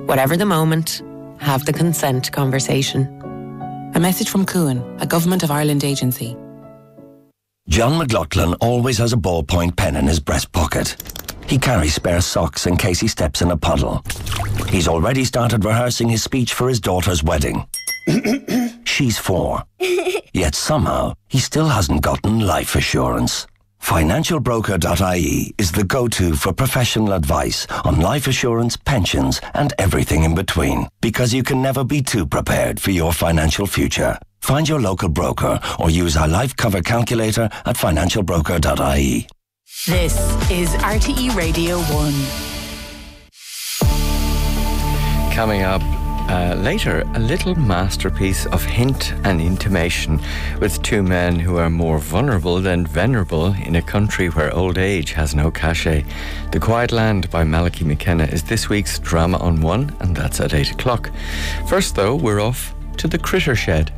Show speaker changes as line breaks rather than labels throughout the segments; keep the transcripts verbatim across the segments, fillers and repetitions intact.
Whatever the moment, have the consent conversation.
A message from Cuan, a Government of Ireland agency.
John McLaughlin always has a ballpoint pen in his breast pocket. He carries spare socks in case he steps in a puddle. He's already started rehearsing his speech for his daughter's wedding. She's four. Yet somehow, he still hasn't gotten life assurance. financial broker dot I E is the go-to for professional advice on life assurance, pensions and everything in between. Because you can never be too prepared for your financial future. Find your local broker or use our life cover calculator at financial broker dot I E.
This is R T E Radio one.
Coming up uh, later, a little masterpiece of hint and intimation with two men who are more vulnerable than venerable in a country where old age has no cachet. The Quiet Land by Malachy McKenna is this week's Drama on One, and that's at eight o'clock. First, though, we're off to the Critter Shed.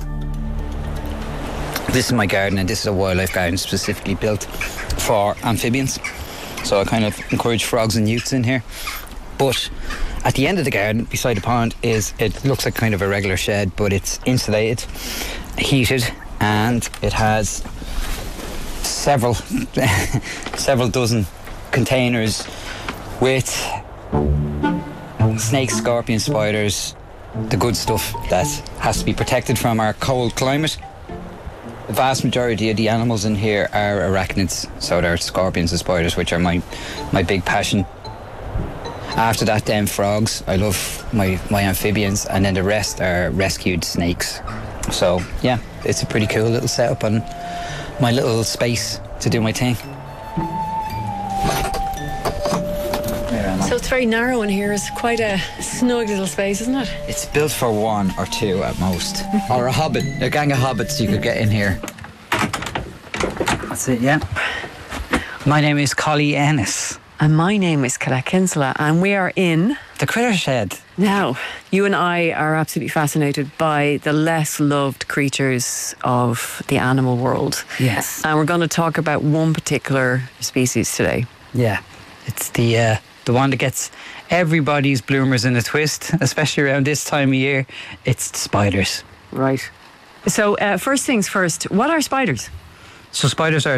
This is my garden, and this is a wildlife garden specifically built for amphibians. So I kind of encourage frogs and newts in here. But at the end of the garden, beside the pond, is it looks like kind of a regular shed, but it's insulated, heated, and it has several several dozen containers with snakes, scorpions, spiders, the good stuff that has to be protected from our cold climate. The vast majority of the animals in here are arachnids, so they're scorpions and spiders, which are my my big passion. After that, then frogs. I love my, my amphibians, and then the rest are rescued snakes. So yeah, it's a pretty cool little setup and my little space to do my thing.
So it's very narrow in here. It's quite a snug little space, isn't it?
It's built for one or two at most. Or a hobbit, a gang of hobbits you could get in here. That's it, yeah. My name is Collie Ennis.
And my name is Colette Kinsella, and we are in
the Critter Shed.
Now, you and I are absolutely fascinated by the less loved creatures of the animal world.
Yes.
And we're going to talk about one particular species today.
Yeah, it's the uh, the one that gets everybody's bloomers in a twist, especially around this time of year. It's spiders.
Right. So, uh, first things first, what are spiders?
So spiders are